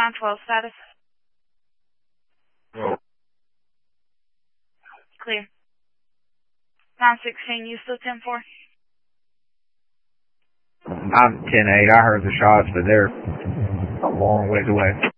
912 status. Whoa. Clear. 916, you still 10-4? I'm 10-8. I heard the shots, but they're a long ways away.